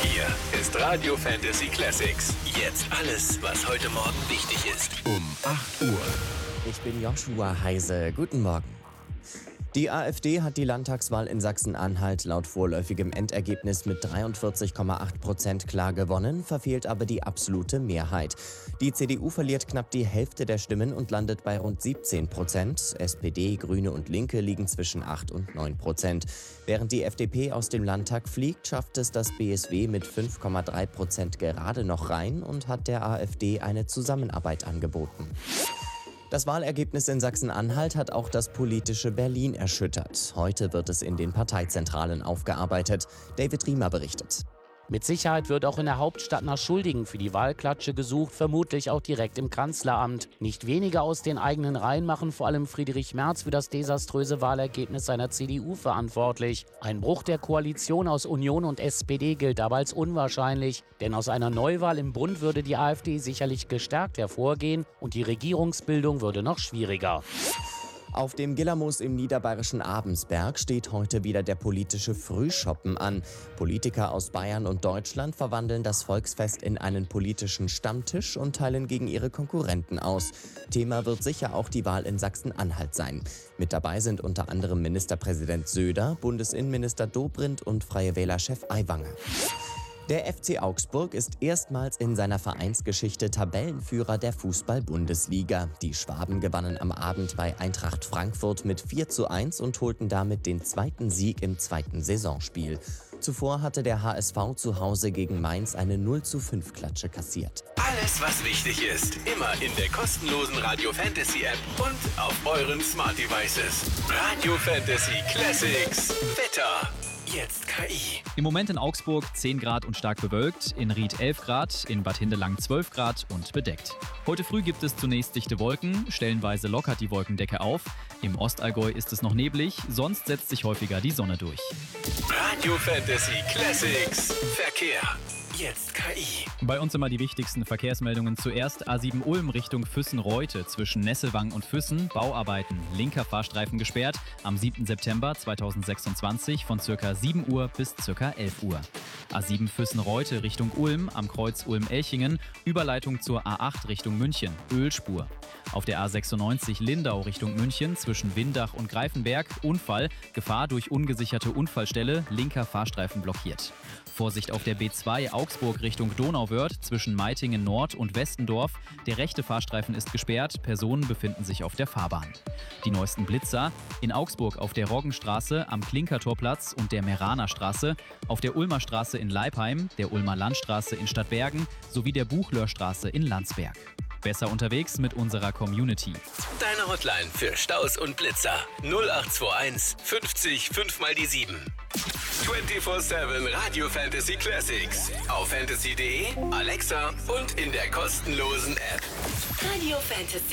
Hier ist Radio Fantasy Classics. Jetzt alles, was heute Morgen wichtig ist. Um 8 Uhr. Ich bin Joshua Heise. Guten Morgen. Die AfD hat die Landtagswahl in Sachsen-Anhalt laut vorläufigem Endergebnis mit 43,8% klar gewonnen, verfehlt aber die absolute Mehrheit. Die CDU verliert knapp die Hälfte der Stimmen und landet bei rund 17%. SPD, Grüne und Linke liegen zwischen 8 und 9%. Während die FDP aus dem Landtag fliegt, schafft es das BSW mit 5,3% gerade noch rein und hat der AfD eine Zusammenarbeit angeboten. Das Wahlergebnis in Sachsen-Anhalt hat auch das politische Berlin erschüttert. Heute wird es in den Parteizentralen aufgearbeitet. David Riemer berichtet. Mit Sicherheit wird auch in der Hauptstadt nach Schuldigen für die Wahlklatsche gesucht, vermutlich auch direkt im Kanzleramt. Nicht wenige aus den eigenen Reihen machen vor allem Friedrich Merz für das desaströse Wahlergebnis seiner CDU verantwortlich. Ein Bruch der Koalition aus Union und SPD gilt aber als unwahrscheinlich, denn aus einer Neuwahl im Bund würde die AfD sicherlich gestärkt hervorgehen und die Regierungsbildung würde noch schwieriger. Auf dem Gillermoos im niederbayerischen Abensberg steht heute wieder der politische Frühschoppen an. Politiker aus Bayern und Deutschland verwandeln das Volksfest in einen politischen Stammtisch und teilen gegen ihre Konkurrenten aus. Thema wird sicher auch die Wahl in Sachsen-Anhalt sein. Mit dabei sind unter anderem Ministerpräsident Söder, Bundesinnenminister Dobrindt und Freie Wähler-Chef Aiwanger. Der FC Augsburg ist erstmals in seiner Vereinsgeschichte Tabellenführer der Fußball-Bundesliga. Die Schwaben gewannen am Abend bei Eintracht Frankfurt mit 4:1 und holten damit den zweiten Sieg im zweiten Saisonspiel. Zuvor hatte der HSV zu Hause gegen Mainz eine 0:5-Klatsche kassiert. Alles, was wichtig ist, immer in der kostenlosen Radio Fantasy App und auf euren Smart Devices. Radio Fantasy Classics. Wetter. Jetzt KI. Im Moment in Augsburg 10 Grad und stark bewölkt, in Ried 11 Grad, in Bad Hindelang 12 Grad und bedeckt. Heute früh gibt es zunächst dichte Wolken, stellenweise lockert die Wolkendecke auf. Im Ostallgäu ist es noch neblig, sonst setzt sich häufiger die Sonne durch. Radio Fantasy Classics. Verkehr. Jetzt KI. Bei uns immer die wichtigsten Verkehrsmeldungen. Zuerst A7 Ulm Richtung Füssen-Reute zwischen Nesselwang und Füssen. Bauarbeiten. Linker Fahrstreifen gesperrt am 7. September 2026 von ca. 7 Uhr bis ca. 11 Uhr. A7 Füssen-Reute Richtung Ulm am Kreuz Ulm-Elchingen. Überleitung zur A8 Richtung München. Ölspur. Auf der A96 Lindau Richtung München zwischen Windach und Greifenberg. Unfall. Gefahr durch ungesicherte Unfallstelle. Linker Fahrstreifen blockiert. Vorsicht auf der B2 Augsburg Richtung Donauwörth zwischen Meitingen Nord und Westendorf. Der rechte Fahrstreifen ist gesperrt, Personen befinden sich auf der Fahrbahn. Die neuesten Blitzer in Augsburg auf der Roggenstraße am Klinkertorplatz und der Meraner Straße, auf der Ulmer Straße in Leipheim, der Ulmer Landstraße in Stadtbergen sowie der Buchlöhrstraße in Landsberg. Besser unterwegs mit unserer Community. Deine Hotline für Staus und Blitzer 0821 50 5 mal die 7. 24/7 Radio Fantasy Classics. Auf fantasy.de, Alexa und in der kostenlosen App. Radio Fantasy.